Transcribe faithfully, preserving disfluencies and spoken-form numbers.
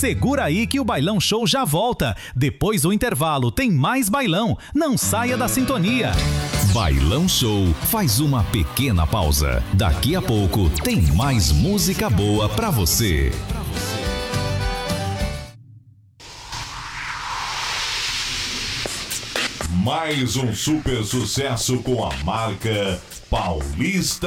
Segura aí que o Bailão Show já volta. Depois do intervalo tem mais bailão. Não saia da sintonia. Bailão Show faz uma pequena pausa. Daqui a pouco tem mais música boa pra você. Mais um super sucesso com a marca Paulista